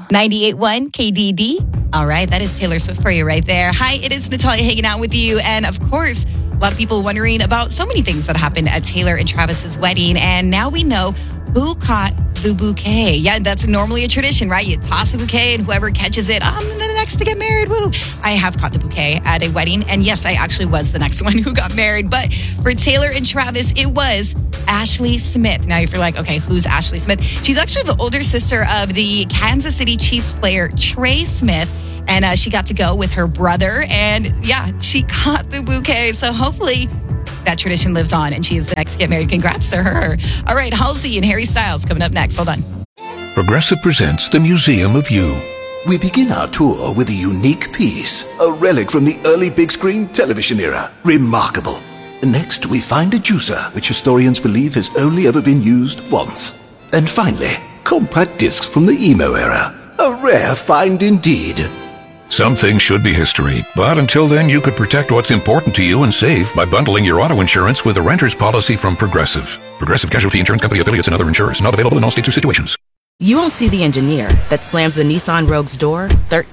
98.1 KDD. All right, that is Taylor Swift for you right there. Hi, it is Natalia hanging out with you. And of course, a lot of people wondering about so many things that happened at Taylor and Travis's wedding. And now we know who caught the bouquet. Yeah, that's normally a tradition, right? You toss a bouquet and whoever catches it, I'm the next to get married. Woo. I have caught the bouquet at a wedding. And yes, I actually was the next one who got married. But for Taylor and Travis, it was Ashley Smith. Now, if you're like, okay, who's Ashley Smith? She's actually the older sister of the Kansas City Chiefs player Trey Smith. And she got to go with her brother. And yeah, she caught the bouquet. So hopefully that tradition lives on and she is the next to get married. Congrats to her. All right, Halsey and Harry Styles coming up next. Hold on. Progressive presents The Museum of You. We begin our tour with a unique piece, a relic from the early big screen television era. Remarkable. Next, we find a juicer, which historians believe has only ever been used once. And finally, compact discs from the emo era. A rare find indeed. Some things should be history, but until then, you could protect what's important to you and save by bundling your auto insurance with a renter's policy from Progressive. Progressive Casualty Insurance Company affiliates and other insurers. Not available in all states or situations. You won't see the engineer that slams the Nissan Rogue's door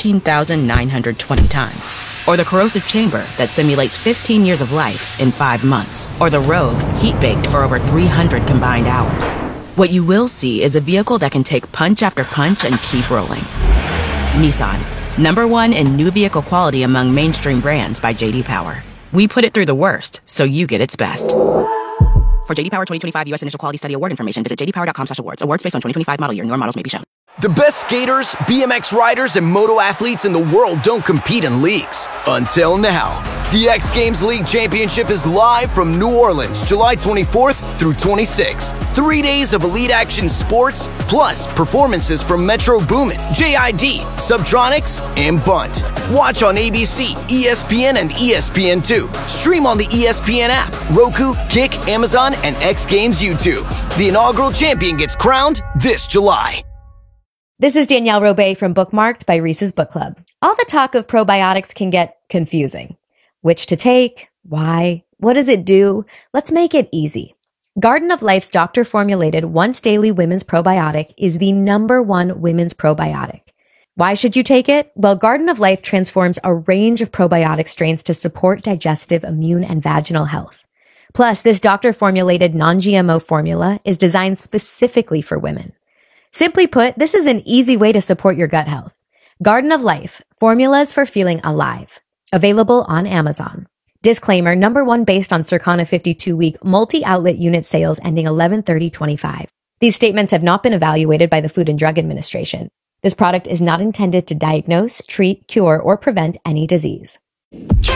13,920 times. Or the corrosive chamber that simulates 15 years of life in 5 months. Or the Rogue heat-baked for over 300 combined hours. What you will see is a vehicle that can take punch after punch and keep rolling. Nissan. #1 in new vehicle quality among mainstream brands by J.D. Power. We put it through the worst, so you get its best. For J.D. Power 2025 U.S. Initial Quality Study Award information, visit jdpower.com/awards. Awards based on 2025 model year. Newer models may be shown. The best skaters, BMX riders, and moto athletes in the world don't compete in leagues. Until now. The X Games League Championship is live from New Orleans, July 24th through 26th. 3 days of elite action sports, plus performances from Metro Boomin, JID, Subtronics, and Bunt. Watch on ABC, ESPN, and ESPN2. Stream on the ESPN app, Roku, Kick, Amazon, and X Games YouTube. The inaugural champion gets crowned this July. This is Danielle Robay from Bookmarked by Reese's Book Club. All the talk of probiotics can get confusing. Which to take? Why? What does it do? Let's make it easy. Garden of Life's doctor-formulated once-daily women's probiotic is the #1 women's probiotic. Why should you take it? Well, Garden of Life transforms a range of probiotic strains to support digestive, immune, and vaginal health. Plus, this doctor-formulated non-GMO formula is designed specifically for women. Simply put, this is an easy way to support your gut health. Garden of Life, formulas for feeling alive. Available on Amazon. Disclaimer, #1 based on Circana 52-week multi-outlet unit sales ending 11/30/25. These statements have not been evaluated by the Food and Drug Administration. This product is not intended to diagnose, treat, cure, or prevent any disease.